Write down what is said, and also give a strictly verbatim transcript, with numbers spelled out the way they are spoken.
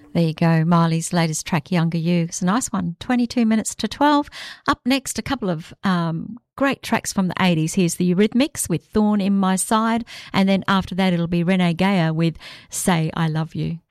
There you go. Miley's latest track, Younger You. It's a nice one. twenty-two minutes to twelve. Up next, a couple of um, great tracks from the eighties. Here's the Eurythmics with Thorn in My Side. And then after that, it'll be Renee Geyer with Say I Love You.